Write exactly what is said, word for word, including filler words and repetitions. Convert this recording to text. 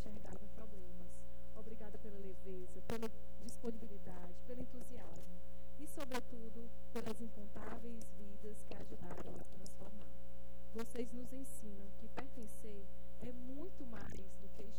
enxergavam problemas. Obrigada pela leveza, pela disponibilidade, pelo entusiasmo e, sobretudo, pelas incontáveis vidas que ajudaram a transformar. Vocês nos ensinam que pertencer é muito mais do que